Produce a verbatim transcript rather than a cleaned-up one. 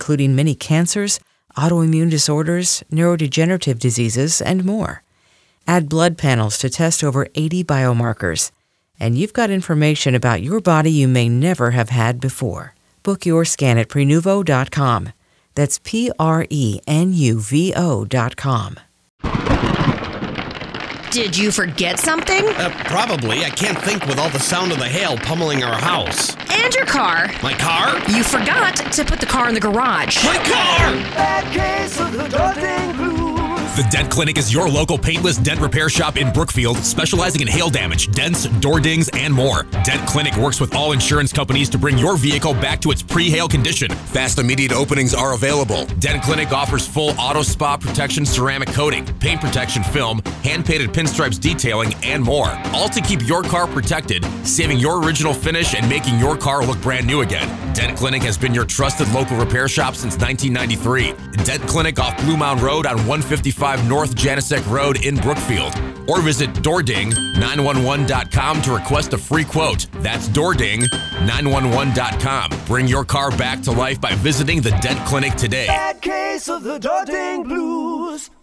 including many cancers, autoimmune disorders, neurodegenerative diseases, and more. Add blood panels to test over eighty biomarkers, and you've got information about your body you may never have had before. Book your scan at Prenuvo dot com. That's P R E N U V O dot com. Did you forget something? Uh, probably. I can't think with all the sound of the hail pummeling our house. And your car. My car? You forgot to put the car in the garage. My car! Bad case of the Dording Blues. The Dent Clinic is your local paintless dent repair shop in Brookfield, specializing in hail damage, dents, door dings, and more. Dent Clinic works with all insurance companies to bring your vehicle back to its pre-hail condition. Fast, immediate openings are available. Dent Clinic offers full auto spa protection ceramic coating, paint protection film, hand-painted pinstripes detailing, and more. All to keep your car protected, saving your original finish and making your car look brand new again. Dent Clinic has been your trusted local repair shop since nineteen ninety-three. Dent Clinic off Blue Mound Road on one fifty-five North Janicek Road in Brookfield. Or visit door ding nine one one dot com to request a free quote. That's door ding nine one one dot com. Bring your car back to life by visiting the Dent Clinic today. Bad case of the Dording Blues.